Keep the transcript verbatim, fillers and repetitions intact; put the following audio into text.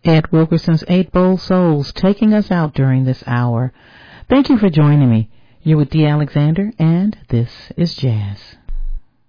Ed Wilkerson's Eight Bold Souls taking us out during this hour. Thank you for joining me. You're with Dee Alexander, and this is Jazz.